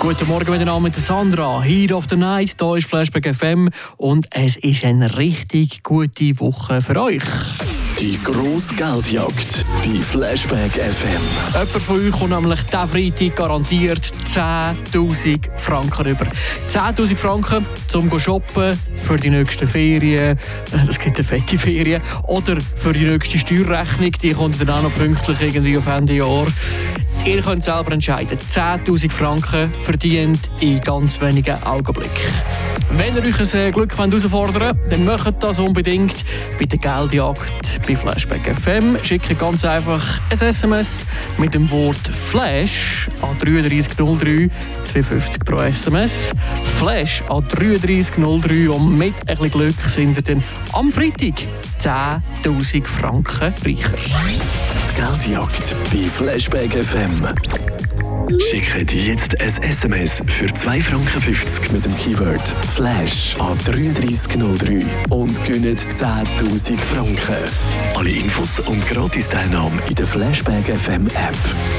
Guten Morgen miteinander mit Sandra. Heat of the Night, hier ist Flashback FM und es ist eine richtig gute Woche für euch. Die grosse Geldjagd bei Flashback FM. Jemand von euch kommt nämlich diesen Freitag garantiert 10'000 Franken rüber. 10'000 Franken zum shoppen für die nächsten Ferien. Das gibt eine fette Ferien. Oder für die nächste Steuerrechnung. Die kommt dann auch noch pünktlich irgendwie auf Ende Jahr. Ihr könnt selber entscheiden. 10'000 Franken verdient in ganz wenigen Augenblicken. Wenn ihr euch ein Glück herausfordern wollt, dann macht das unbedingt bei der Geldjagd bei Flashback FM. Schickt ganz einfach ein SMS mit dem Wort Flash an 3303 250 pro SMS. Flash an 3303 und mit ein bisschen Glück sind ihr dann am Freitag 10'000 Franken reicher. Die Geldjagd bei Flashback FM. Schickt jetzt ein SMS für 2,50 Franken mit dem Keyword Flash an 3303 und gewinnt 10'000 Franken. Alle Infos und Gratis-Teilnahme in der Flashback FM App.